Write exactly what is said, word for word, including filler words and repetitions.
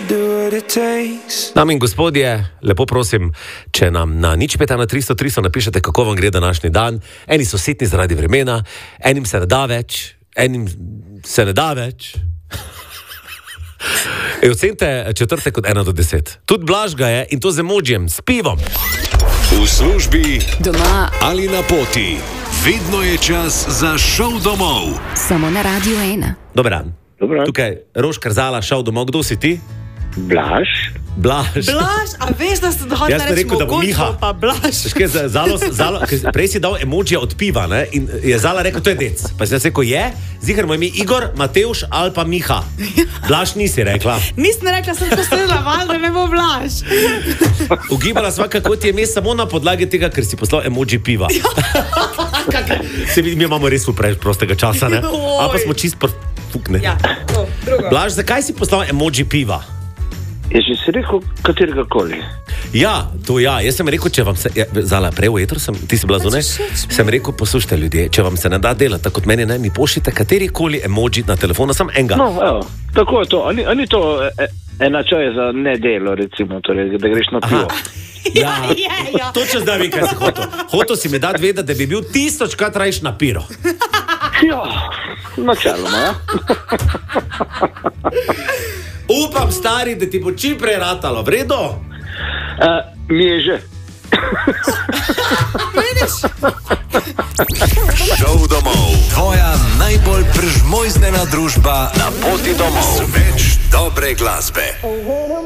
Dame in gospodje, lepo prosim, če nam na nič pet na tristo tristo napišete, kako vam gre današnji dan. Eni so sitni zaradi vremena, enim se ne da več, enim se ne da več. E, ocenite četrtek od ena do deset. Tudi Blaž ga je, in to z emojijem, s pivom. V službi, doma ali na poti. Vedno je čas za šov domov. Samo na Radiu ena. Dober dan. Dobro. Tukaj Roš Karzala, šov domov. Kdo si ti? Blaž. Blaž. Blaž, a veš, da ste dohodili Jaz sem rekel, da bo Miha. Pa Blaž. Škaj, zalo, zalo, prej si dal emojija od piva, ne? In je Zala rekel, to je dec. Pa si jaz rekel, je, zihar moj ime Igor, Matevž ali pa Miha. Blaž nisi rekla. Nisem rekla, sem to sedela, val, da ne bo Blaž. Ugibala sva, kako ti je mes samo na podlagi tega, ker si poslal emoji piva. Se vidi, mi imamo res uprej prostega časa, ne? A pa smo čist fukne. Ja, to, drugo. Blaž, zakaj si poslal emoji piva? Je že si rekel katerega koli? Ja, to ja. Jaz sem rekel, če vam se... Ja, Zala, prej v etru sem, ti si bila zunaj, sem rekel, poslušajte ljudje, če vam se ne da delati, tako kot meni, ne, mi pošljite katerikoli emoji na telefonu, sam enega. No, evo, tako je to. A ni, a ni to e, ena čaj za nedelo, recimo, torej, da greš na pivo? Ja, je, ja. Točno zdaj vem, kaj si hotel. Hotel si mi dati vedeti, da bi bil tisočkrat rajš na piro. Ja, načeloma, ja. Upam, stari, da ti bo čim prej ratalo, v redu? Uh, mi je že. Vidiš? Šov domov. Tvoja najbolj prežmojzdena družba na poti domov. Več dobre glasbe.